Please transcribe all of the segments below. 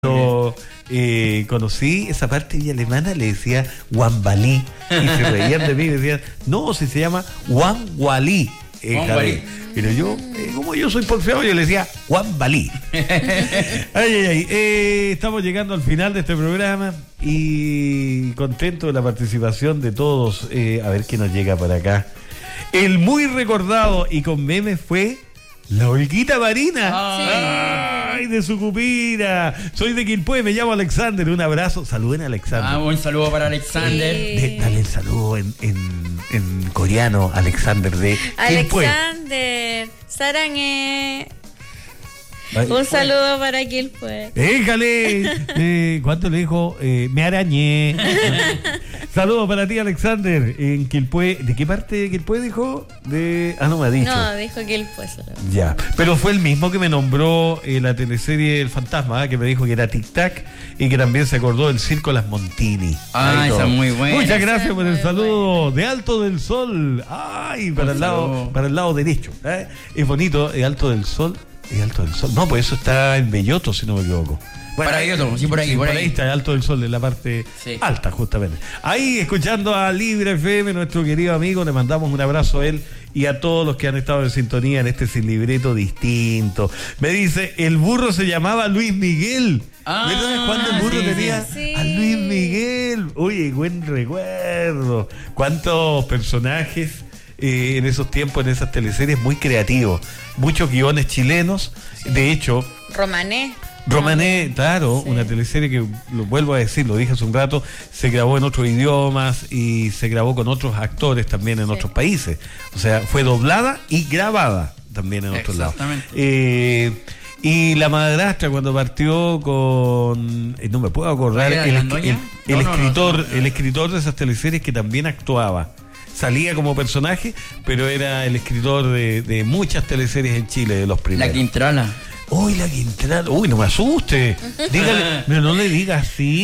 Cuando conocí esa parte de Villa Alemana le decía Guambalí y se reían de mí y decían, no, si se llama Guambalí. Pero yo, como yo soy porfiado, yo le decía Guambalí. Estamos llegando al final de este programa y contento de la participación de todos. A ver qué nos llega por acá. El muy recordado y con memes fue la Olguita Marina. ¡Ay, de Sucupira! Soy de Quilpué, me llamo Alexander. Un abrazo. Saluden a Alexander. Un saludo para Alexander. Dale el saludo en coreano, Alexander de Quilpué. Alexander, Sarangue. Un saludo para Quilpué. ¡Éjale! ¿Cuánto le dijo? Me arañé. Saludos para ti, Alexander, en Quilpué. ¿De qué parte de Quilpué dijo? No me ha dicho. No, dijo Quilpué solo. Ya, pero fue el mismo que me nombró la teleserie El Fantasma, que me dijo que era Tic Tac y que también se acordó del Circo Las Montini. Esa es muy buena. Muchas gracias por el saludo de Alto del Sol. Ay, para el lado derecho. Es bonito, Alto del Sol. Alto del Sol. No, pues eso está en Belloto, si no me equivoco. Bueno, para Belloto, sí, por ahí. Por ahí está Alto del Sol, en la parte alta, justamente. Ahí, escuchando a Libre FM, nuestro querido amigo, le mandamos un abrazo a él y a todos los que han estado en sintonía en este sin libreto distinto. Me dice, el burro se llamaba Luis Miguel. ¿Verdad? Cuando el burro tenía a Luis Miguel. Oye, buen recuerdo. ¿Cuántos personajes en esos tiempos, en esas teleseries, muy creativos? Muchos guiones chilenos. De hecho, Romané, claro, una teleserie que, lo vuelvo a decir, lo dije hace un rato, se grabó en otros idiomas y se grabó con otros actores también en otros países. O sea, fue doblada y grabada también en otros lados. Y La Madrastra, cuando partió con... no me puedo acordar, el escritor de esas teleseries que también actuaba. Salía como personaje, pero era el escritor de muchas teleseries en Chile, de los primeros. La Quintrala. Uy, la Quintrala. Uy, no me asuste. Dígale, no le digas sí.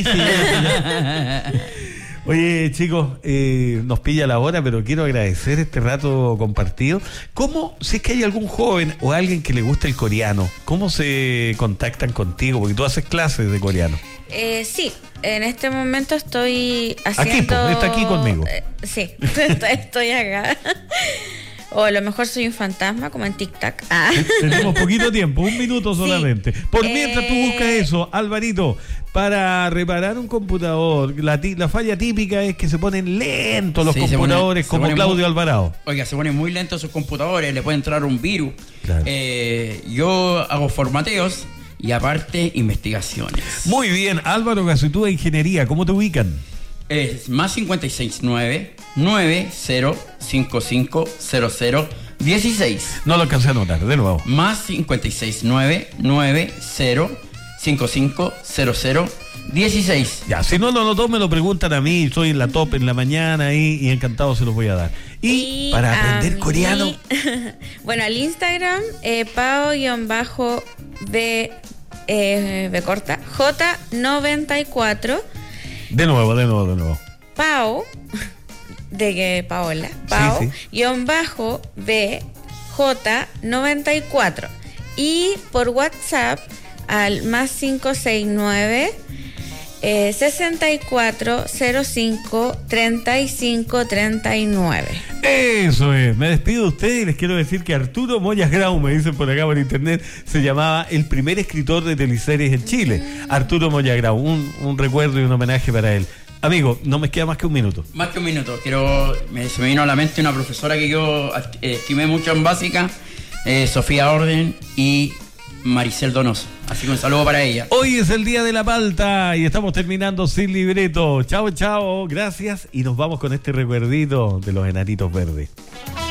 Oye, chicos, nos pilla la hora, pero quiero agradecer este rato compartido. ¿Cómo, si es que hay algún joven o alguien que le gusta el coreano, cómo se contactan contigo? Porque tú haces clases de coreano. Sí, en este momento estoy haciendo... Aquí, está aquí conmigo. Sí, estoy acá. O a lo mejor soy un fantasma, como en Tic Tac. Tenemos poquito tiempo, 1 minuto solamente. Por mientras tú buscas eso, Alvarito, para reparar un computador, la falla típica es que se ponen lentos los computadores, como Claudio Alvarado. Oiga, se ponen muy lentos sus computadores, le puede entrar un virus. Claro. Yo hago formateos y aparte investigaciones. Muy bien, Álvaro Gacitúa Ingeniería, ¿cómo te ubican? Es más 569-90550016. No lo alcancé a anotar, de nuevo. Más 569-90550016. Ya, si no lo anotó, me lo preguntan a mí. Soy en la top en la mañana y encantado se los voy a dar. Y para aprender coreano. Bueno, al Instagram, pao_b corta J94. De nuevo. Pao, de que Paola, Pao, _B J94. Y por WhatsApp al más 569 6405 3539. Eso es, me despido de ustedes y les quiero decir que Arturo Moyas Grau, me dicen por acá por internet, se llamaba el primer escritor de teleseries en Chile. Arturo Moyas Grau, un recuerdo y un homenaje para él. Amigo, no me queda más que 1 minuto. Más que 1 minuto. Se me vino a la mente una profesora que yo estimé mucho en básica, Sofía Orden y Maricel Donoso. Así que un saludo para ella. Hoy es el día de la palta y estamos terminando sin libreto. Chao, gracias y nos vamos con este recuerdito de los enanitos verdes.